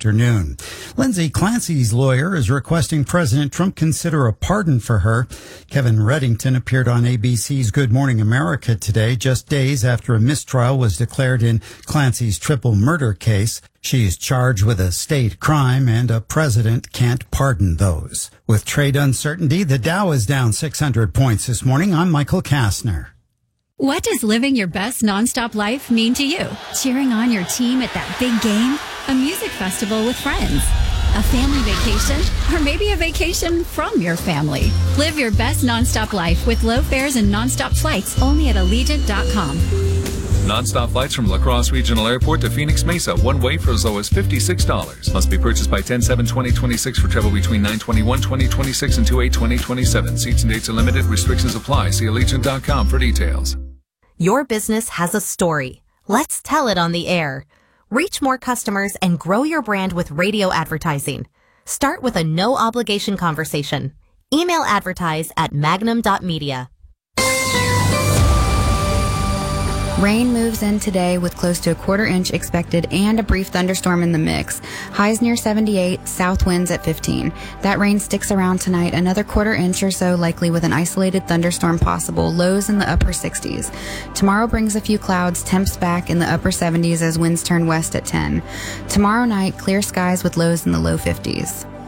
afternoon. Lindsay Clancy's lawyer is requesting President Trump consider a pardon for her. Kevin Reddington appeared on ABC's Good Morning America today, just days after a mistrial was declared in Clancy's triple murder case. She is charged with a state crime, and a president can't pardon those. With trade uncertainty, the Dow is down 600 points this morning. I'm Michael Kastner. What does living your best nonstop life mean to you? Cheering on your team at that big game? A music festival with friends? A family vacation? Or maybe a vacation from your family? Live your best nonstop life with low fares and nonstop flights only at Allegiant.com. Non-stop flights from La Crosse Regional Airport to Phoenix Mesa, one way for as low as $56. Must be purchased by 10/7/2026 for travel between 9/21/2026 and 2/8/2027. Seats and dates are limited. Restrictions apply. See Allegiant.com for details. Your business has a story. Let's tell it on the air. Reach more customers and grow your brand with radio advertising. Start with a no-obligation conversation. Email advertise at magnum.media. Rain moves in today with close to a quarter inch expected and a brief thunderstorm in the mix. Highs near 78, south winds at 15. That rain sticks around tonight, another quarter inch or so likely with an isolated thunderstorm possible, lows in the upper 60s. Tomorrow brings a few clouds, temps back in the upper 70s as winds turn west at 10. Tomorrow night, clear skies with lows in the low 50s.